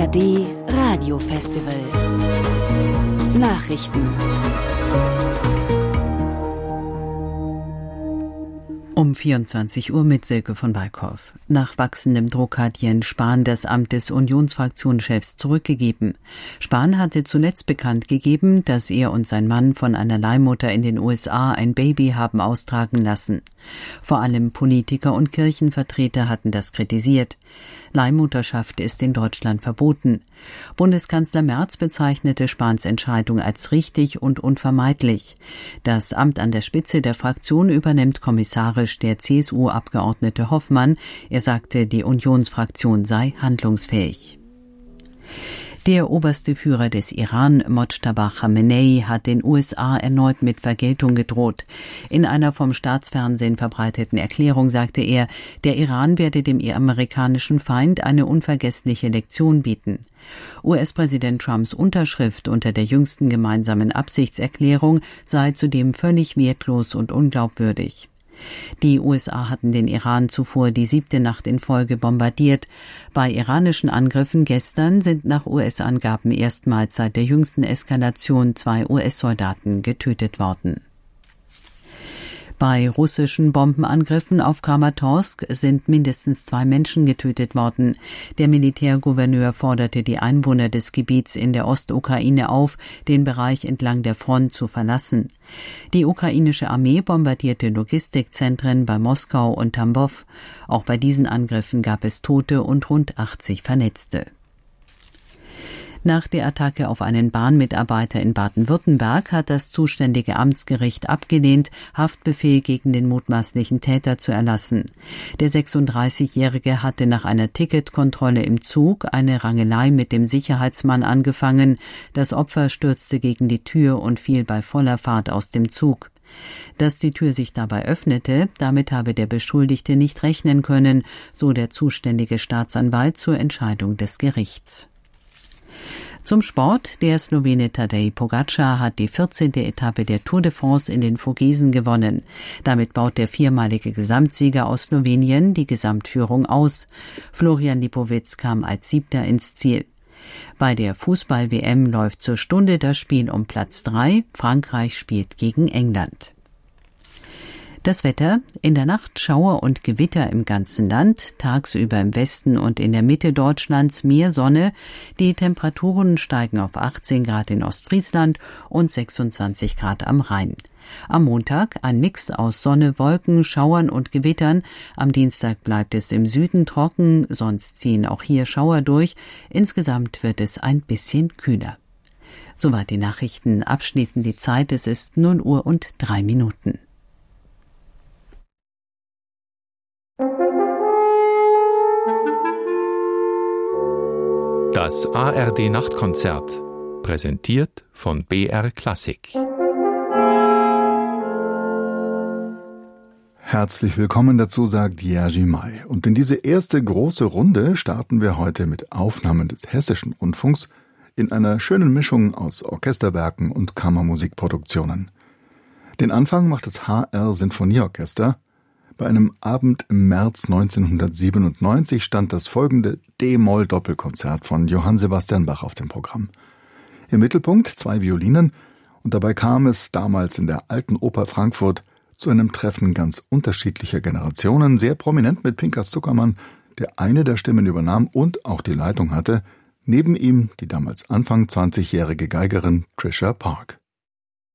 ARD Radiofestival. Nachrichten. Um 24 Uhr mit Silke von Balkhoff. Nach wachsendem Druck hat Jens Spahn das Amt des Unionsfraktionschefs zurückgegeben. Spahn hatte zuletzt bekannt gegeben, dass er und sein Mann von einer Leihmutter in den USA ein Baby haben austragen lassen. Vor allem Politiker und Kirchenvertreter hatten das kritisiert. Leihmutterschaft ist in Deutschland verboten. Bundeskanzler Merz bezeichnete Spahns Entscheidung als richtig und unvermeidlich. Das Amt an der Spitze der Fraktion übernimmt kommissarisch der CSU-Abgeordnete Hoffmann. Er sagte, die Unionsfraktion sei handlungsfähig. Der oberste Führer des Iran, Mojtaba Khamenei, hat den USA erneut mit Vergeltung gedroht. In einer vom Staatsfernsehen verbreiteten Erklärung sagte er, der Iran werde dem amerikanischen Feind eine unvergessliche Lektion bieten. US-Präsident Trumps Unterschrift unter der jüngsten gemeinsamen Absichtserklärung sei zudem völlig wertlos und unglaubwürdig. Die USA hatten den Iran zuvor die 7. Nacht in Folge bombardiert. Bei iranischen Angriffen gestern sind nach US-Angaben erstmals seit der jüngsten Eskalation 2 US-Soldaten getötet worden. Bei russischen Bombenangriffen auf Kramatorsk sind mindestens 2 Menschen getötet worden. Der Militärgouverneur forderte die Einwohner des Gebiets in der Ostukraine auf, den Bereich entlang der Front zu verlassen. Die ukrainische Armee bombardierte Logistikzentren bei Moskau und Tambov. Auch bei diesen Angriffen gab es Tote und rund 80 Verletzte. Nach der Attacke auf einen Bahnmitarbeiter in Baden-Württemberg hat das zuständige Amtsgericht abgelehnt, Haftbefehl gegen den mutmaßlichen Täter zu erlassen. Der 36-Jährige hatte nach einer Ticketkontrolle im Zug eine Rangelei mit dem Sicherheitsmann angefangen. Das Opfer stürzte gegen die Tür und fiel bei voller Fahrt aus dem Zug. Dass die Tür sich dabei öffnete, damit habe der Beschuldigte nicht rechnen können, so der zuständige Staatsanwalt zur Entscheidung des Gerichts. Zum Sport. Der Slowene Tadej Pogačar hat die 14. Etappe der Tour de France in den Vogesen gewonnen. Damit baut der viermalige Gesamtsieger aus Slowenien die Gesamtführung aus. Florian Lipowitz kam als 7. ins Ziel. Bei der Fußball-WM läuft zur Stunde das Spiel um Platz 3. Frankreich spielt gegen England. Das Wetter: in der Nacht Schauer und Gewitter im ganzen Land, tagsüber im Westen und in der Mitte Deutschlands mehr Sonne. Die Temperaturen steigen auf 18 Grad in Ostfriesland und 26 Grad am Rhein. Am Montag ein Mix aus Sonne, Wolken, Schauern und Gewittern. Am Dienstag bleibt es im Süden trocken, sonst ziehen auch hier Schauer durch. Insgesamt wird es ein bisschen kühler. Soweit die Nachrichten. Abschließend die Zeit. Es ist 0 Uhr und 3 Minuten. Das ARD-Nachtkonzert, präsentiert von BR Klassik. Herzlich willkommen dazu, sagt Jerzy May. Und in diese erste große Runde starten wir heute mit Aufnahmen des Hessischen Rundfunks in einer schönen Mischung aus Orchesterwerken und Kammermusikproduktionen. Den Anfang macht das HR Sinfonieorchester. Bei einem Abend im März 1997 stand das folgende D-Moll-Doppelkonzert von Johann Sebastian Bach auf dem Programm. Im Mittelpunkt 2 Violinen, und dabei kam es damals in der Alten Oper Frankfurt zu einem Treffen ganz unterschiedlicher Generationen, sehr prominent mit Pinkas Zuckermann, der eine der Stimmen übernahm und auch die Leitung hatte, neben ihm die damals Anfang 20-jährige Geigerin Trisha Park.